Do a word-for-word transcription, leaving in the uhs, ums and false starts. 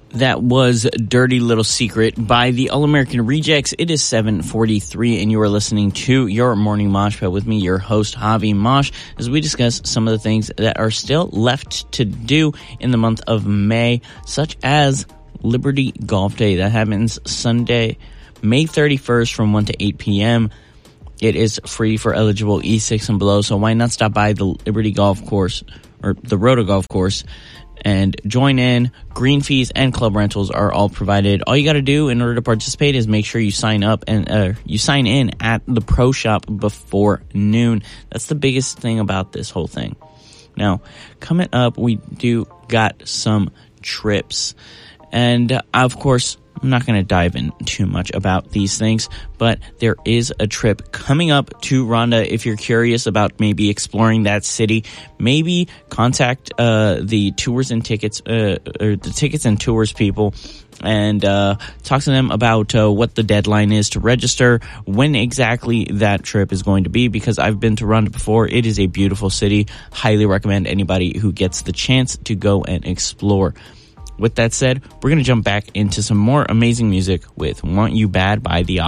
That was Dirty Little Secret by the All-American Rejects. It is seven forty-three, and you are listening to your Morning Mosh Pit with me, your host, Javi Mosh, as we discuss some of the things that are still left to do in the month of May, such as Liberty Golf Day. That happens Sunday, May thirty-first from one to eight p.m. It is free for eligible E six and below, so why not stop by the Liberty Golf Course, or the Roto Golf Course, and join in. Green fees and club rentals are all provided. All you got to do in order to participate is make sure you sign up and uh, you sign in at the pro shop before noon. That's the biggest thing about this whole thing. Now, coming up, we do got some trips. And, uh, of course, I'm not going to dive in too much about these things, but there is a trip coming up to Rhonda. If you're curious about maybe exploring that city, maybe contact uh, the tours and tickets, uh, or the tickets and tours people, and uh, talk to them about uh, what the deadline is to register, when exactly that trip is going to be, because I've been to Rhonda before. It is a beautiful city. Highly recommend anybody who gets the chance to go and explore. With that said, we're going to jump back into some more amazing music with Want You Bad by The